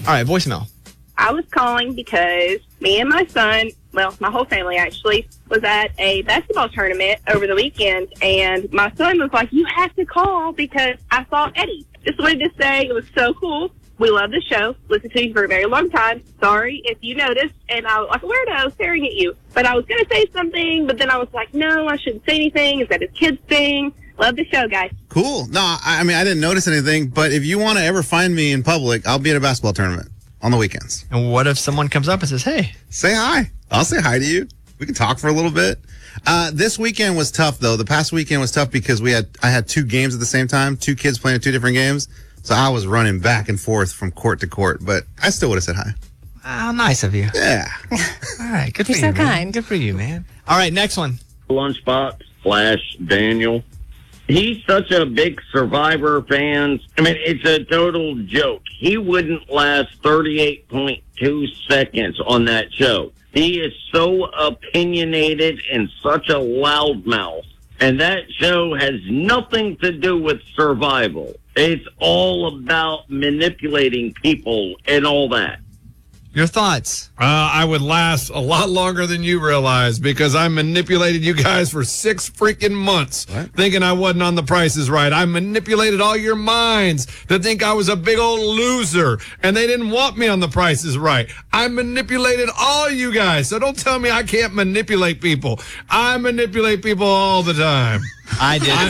All right, voicemail. I was calling because me and my son, well, my whole family actually, was at a basketball tournament over the weekend, and my son was like, you have to call because I saw Eddie. Just wanted to say it was so cool. We love the show. Listened to you for a very long time. Sorry if you noticed, and I was like a weirdo staring at you. But I was going to say something, but then I was like, no, I shouldn't say anything. Is that his kid's thing? Love the show, guys. Cool. No, I mean, I didn't notice anything, but if you want to ever find me in public, I'll be at a basketball tournament on the weekends. And what if someone comes up and says, hey? Say hi. I'll say hi to you. We can talk for a little bit. This weekend was tough, though. The past weekend was tough because I had 2 games at the same time, 2 kids playing 2 different games. So I was running back and forth from court to court, but I still would have said hi. How nice of you. Yeah. All right, good for you, You're so man. kind. Good for you, man. All right, next one. Lunchbox / Daniel. He's such a big Survivor fan. I mean, it's a total joke. He wouldn't last 38.2 seconds on that show. He is so opinionated and such a loudmouth. And that show has nothing to do with survival. It's all about manipulating people and all that. Your thoughts? I would last a lot longer than you realize because I manipulated you guys for 6 freaking months thinking I wasn't on The Price is Right. I manipulated all your minds to think I was a big old loser and they didn't want me on The Price is Right. I manipulated all you guys. So don't tell me I can't manipulate people. I manipulate people all the time. I did.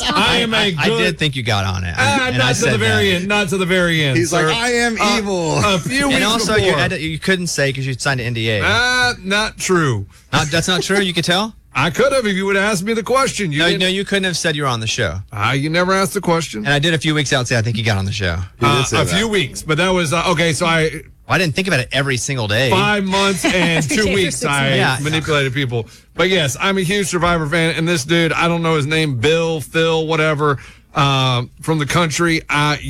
I did think you got on it. Not to the very end. Not to the very end. He's sir. like, I am evil. A few weeks And also, before. you couldn't say because you signed an NDA. Not true. That's not true. You could tell. I could have if you would have asked me the question. No, you couldn't have said you were on the show. You never asked the question. And I did a few weeks out say I think you got on the show. A few weeks, but that was okay. So Well, I didn't think about it every single day. 5 months and 2 weeks I months. manipulated people. But yes, I'm a huge Survivor fan, and this dude, I don't know his name, Bill, Phil, whatever, from the country.